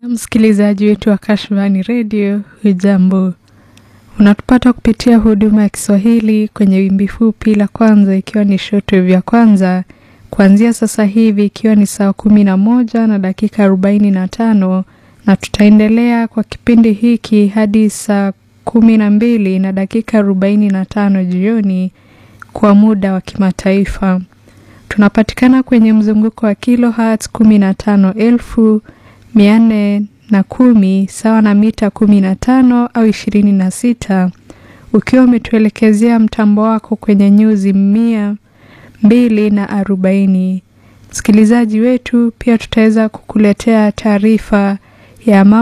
Msikilizaji wetu wa Kashfani Radio, hujambo. Unatupata kupitia huduma ya Kiswahili kwenye wimbi fupi la kwanza, ikiwa ni shortwave ya kwanza, kuanzia sasa hivi ikiwa ni saa 11 na dakika 45, na tutaendelea kwa kipindi hiki hadi saa 12 na dakika 45 jioni kwa muda wa kimataifa. Tunapatikana kwenye mzunguko wa kilohertz 15,410 sawa na mita 15 au 26, ukiwa umetuelekezea mtambo wako kwenye nyuzi 240. Msikilizaji wetu, pia tutaweza kukuletea taarifa ya